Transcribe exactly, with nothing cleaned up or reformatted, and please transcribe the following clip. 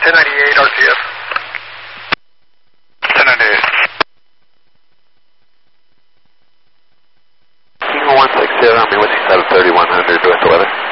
ten ninety-eight R C S. ten ninety-eight. King one six zero, I mean, what's he said, thirty-one hundred with the weather?